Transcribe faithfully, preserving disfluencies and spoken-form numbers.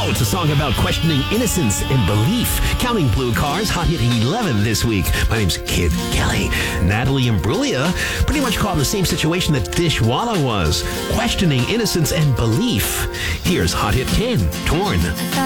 Oh, it's a song about questioning innocence and belief. Counting Blue Cars, hot hitting eleven this week. My name's Kid Kelly. Natalie Imbruglia pretty much caught in the same situation that Dishwalla was, questioning innocence and belief. Here's hot hit ten, Torn.